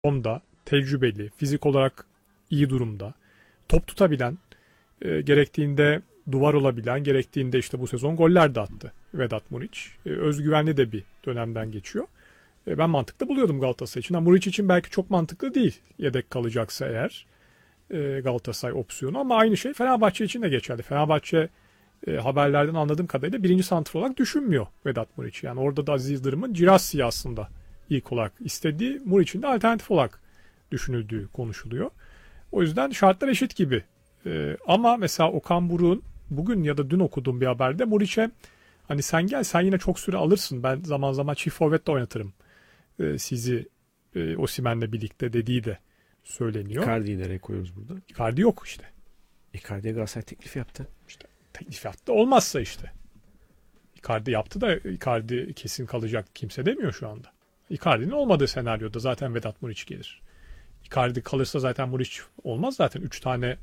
Onda tecrübeli, fizik olarak iyi durumda, top tutabilen, gerektiğinde duvar olabilen, gerektiğinde işte bu sezon goller de attı Vedat Muriç. Özgüvenli de bir dönemden geçiyor. Ben mantıklı buluyordum Galatasaray için. Muriç için belki çok mantıklı değil yedek kalacaksa eğer Galatasaray opsiyonu, ama aynı şey Fenerbahçe için de geçerli. Fenerbahçe haberlerden anladığım kadarıyla birinci santrfor olarak düşünmüyor Vedat Muriç. Yani orada da Aziz Yıldırım'ın Girassi aslında ilk olarak istediği, Muriç'in de alternatif olarak düşünüldüğü konuşuluyor. O yüzden şartlar eşit gibi. Ama mesela Okan Buruk'un bugün ya da dün okuduğum bir haberde Muriç'e hani sen gel, sen yine çok süre alırsın, ben zaman zaman çift forvet de oynatırım sizi Osimhen'le birlikte dediği de söyleniyor. Icardi'yi nereye koyuyoruz burada? Icardi yok işte. Icardi'ye Galatasaray teklif yaptı. İşte teklif yaptı, olmazsa işte. Icardi yaptı da Icardi kesin kalacak kimse demiyor şu anda. Icardi'nin olmadığı senaryoda zaten Vedat Muriç gelir. Icardi kalırsa zaten Muriç olmaz zaten. 3 tane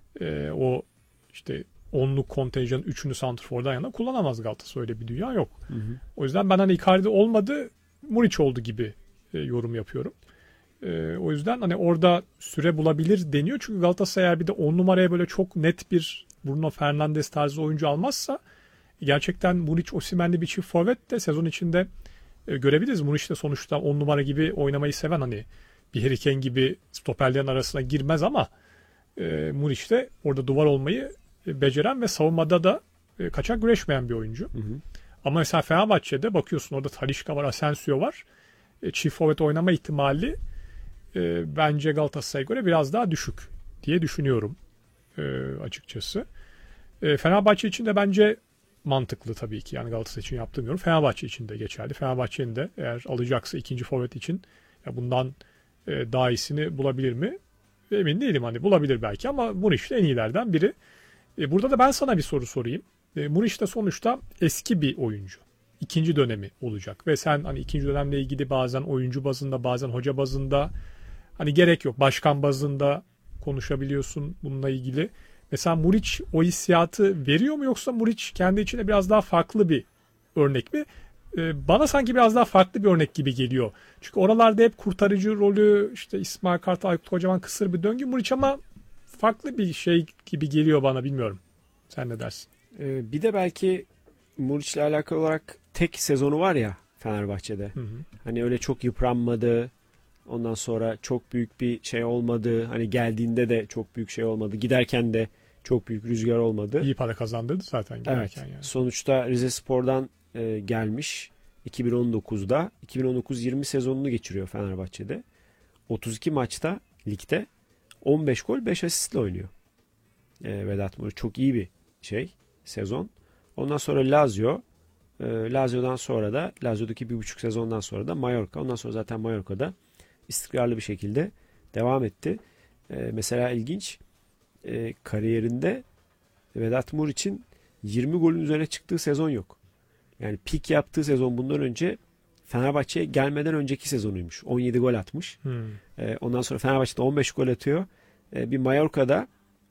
o işte onluk kontenjanın 3'ünü santrfordan yana kullanamaz Galatasaray, öyle bir dünya yok. Hı hı. O yüzden ben hani Icardi olmadı, Muriç oldu gibi yorum yapıyorum. O yüzden hani orada süre bulabilir deniyor. Çünkü Galatasaray eğer bir de 10 numaraya böyle çok net bir Bruno Fernandes tarzı oyuncu almazsa gerçekten Muriç Osimhen'li bir çift forvet de sezon içinde görebiliriz. Muriç de sonuçta 10 numara gibi oynamayı seven, hani bir Harry Kane gibi stoperlerin arasına girmez ama Muriç de orada duvar olmayı beceren ve savunmada da kaçak güreşmeyen bir oyuncu. Hı hı. Ama mesela Fenerbahçe'de bakıyorsun, orada Talisca var, Asensio var. Çift forvet oynama ihtimali bence Galatasaray'a göre biraz daha düşük diye düşünüyorum açıkçası. Fenerbahçe için de bence mantıklı tabii ki. Yani Galatasaray için yaptığım yorum Fenerbahçe için de geçerli. Fenerbahçe'nin de eğer alacaksa ikinci forvet için ya bundan daha iyisini bulabilir mi? Emin değilim, hani bulabilir belki ama Muriç de en iyilerden biri. Burada da ben sana bir soru sorayım. Muriç de sonuçta eski bir oyuncu. İkinci dönemi olacak ve sen hani ikinci dönemle ilgili bazen oyuncu bazında, bazen hoca bazında, hani gerek yok, başkan bazında konuşabiliyorsun bununla ilgili. Mesela Muriç o hissiyatı veriyor mu, yoksa Muriç kendi içinde biraz daha farklı bir örnek mi? Bana sanki biraz daha farklı bir örnek gibi geliyor. Çünkü oralarda hep kurtarıcı rolü, işte İsmail Kartal, Aykut Kocaman, kısır bir döngü. Muriç ama farklı bir şey gibi geliyor bana, bilmiyorum. Sen ne dersin? Bir de belki Muriç'le alakalı olarak tek sezonu var ya Fenerbahçe'de. Hı hı. Hani öyle çok yıpranmadı. Ondan sonra çok büyük bir şey olmadı. Hani geldiğinde de çok büyük şey olmadı. Giderken de çok büyük rüzgar olmadı. İyi para kazandırdı zaten giderken, evet. Yani. Sonuçta Rizespor'dan gelmiş 2019'da. 2019-20 sezonunu geçiriyor Fenerbahçe'de. 32 maçta ligde 15 gol 5 asistle oynuyor. Vedat Muriç çok iyi bir sezon. Ondan sonra Lazio. Lazio'dan sonra da Lazio'daki 1,5 sezondan sonra da Mallorca. Ondan sonra zaten Mallorca'da istikrarlı bir şekilde devam etti. Mesela ilginç, kariyerinde Vedat Muriç'in 20 golün üzerine çıktığı sezon yok. Yani pik yaptığı sezon bundan önce Fenerbahçe'ye gelmeden önceki sezonuymuş. 17 gol atmış. Ondan sonra Fenerbahçe'de 15 gol atıyor. Bir Mallorca'da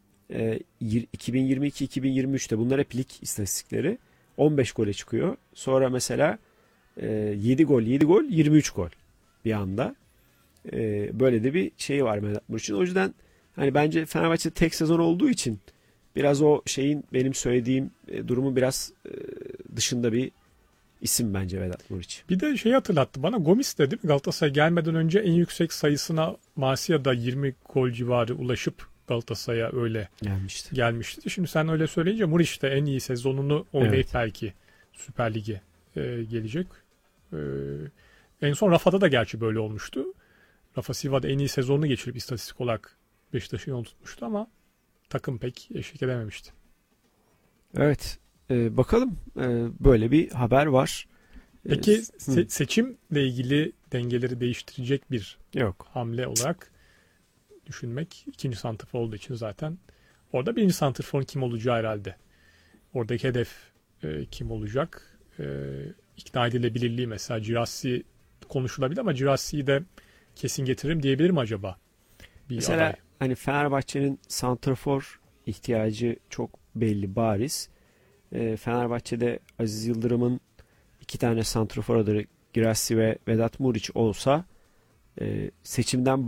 2022-2023'te bunlar hep lig istatistikleri, 15 gole çıkıyor. Sonra mesela 7 gol 23 gol bir anda. Böyle de bir şey var Vedat Muriç'in. O yüzden hani bence Fenerbahçe tek sezon olduğu için biraz o şeyin, benim söylediğim durumun biraz dışında bir isim bence Vedat Muriç. Bir de şeyi hatırlattı bana, Gomis de değil mi? Galatasaray gelmeden önce en yüksek sayısına Marsilya'da 20 gol civarı ulaşıp Galatasaray'a öyle gelmişti. Şimdi sen öyle söyleyince Muriç de en iyi sezonunu oynayıp belki Süper Lig'e gelecek. En son Rafa'da da gerçi böyle olmuştu. Rafa Silva'da en iyi sezonunu geçirip istatistik olarak Beşiktaş'ın yol tutmuştu ama takım pek eşlik edememişti. Evet. Bakalım, böyle bir haber var. Peki seçimle ilgili dengeleri değiştirecek bir hamle olarak düşünmek, ikinci santrfor olduğu için zaten orada birinci santrforun kim olacağı herhalde. Oradaki hedef kim olacak? İkna edilebilirliği, mesela Girassi konuşulabilir ama Girassi'yi de kesin getiririm diyebilir mi acaba? Mesela aday. Hani Fenerbahçe'nin santrafor ihtiyacı çok belli, bariz. Fenerbahçe'de Aziz Yıldırım'ın 2 tane santrafor adayı Girassi ve Vedat Muriç olsa seçimden